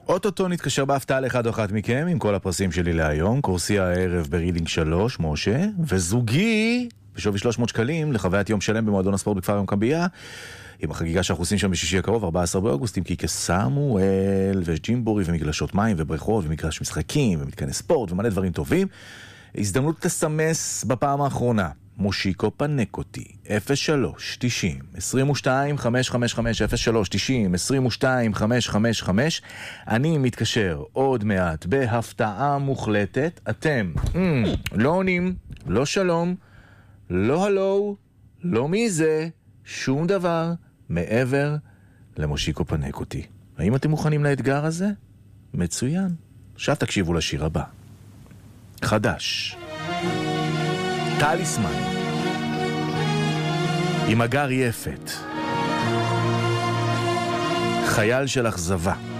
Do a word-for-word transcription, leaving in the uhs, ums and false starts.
אוטוטו נתקשר בהפתעה לאחד או אחת מכם עם כל הפרסים שלי להיום. קורסי הערב ברידינג שלוש, משה, וזוגי בשווי שלוש מאות שקלים לחוויית יום שלם במועדון הספורט בכפר המכבייה, עם החגיגה שאנחנו עושים שם בשישי הקרוב, ארבעה עשר באוגוסט, עם קיקה סמואל, ויש ג'ימבורי ומגלשות מים ובריכות ומגרש משחקים ומתקני ספורט ומלא דברים טובים. הזדמנות לסמס בפעם האחרונה. מושיקו פנק אותי, אפס שלוש תשעים עשרים ושתיים חמש חמש חמש, אפס שלוש תשעים עשרים ושתיים חמש חמש חמש. אני מתקשר עוד מעט בהפתעה מוחלטת. אתם mm, לא עונים, לא שלום, לא הלו, לא מי זה, שום דבר מעבר למושיקו פנק אותי. האם אתם מוכנים לאתגר הזה? מצוין. עכשיו תקשיבו לשיר הבא. חדש. טליסמן. עם אגר יפת. חייל של אכזבה.